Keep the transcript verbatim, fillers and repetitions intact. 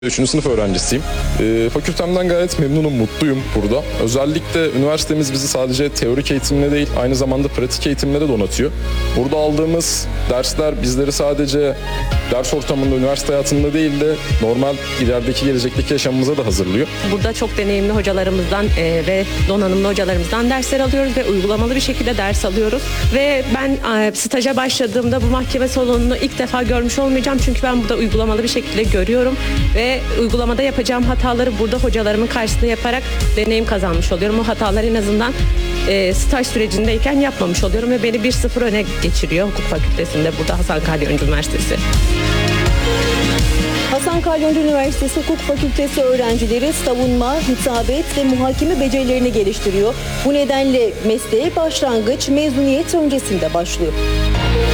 Üçüncü sınıf öğrencisiyim. E, fakültemden gayet memnunum, mutluyum burada. Özellikle üniversitemiz bizi sadece teorik eğitimle değil, aynı zamanda pratik eğitimle de donatıyor. Burada aldığımız dersler bizleri sadece ders ortamında, üniversite hayatında değil de normal ilerideki gelecekteki yaşamımıza da hazırlıyor. Burada çok deneyimli hocalarımızdan e, ve donanımlı hocalarımızdan dersler alıyoruz ve uygulamalı bir şekilde ders alıyoruz. Ve ben e, staja başladığımda bu mahkeme salonunu ilk defa görmüş olmayacağım. Çünkü ben burada uygulamalı bir şekilde görüyorum ve uygulamada yapacağım hataları burada hocalarımın karşısında yaparak deneyim kazanmış oluyorum. O hataları en azından e, staj sürecindeyken yapmamış oluyorum ve beni bir sıfır öne geçiriyor hukuk fakültesinde burada Hasan Kalyoncu Üniversitesi. Hasan Kalyoncu Üniversitesi Hukuk Fakültesi öğrencileri savunma, hitabet ve muhakeme becerilerini geliştiriyor. Bu nedenle mesleğe başlangıç mezuniyet öncesinde başlıyor.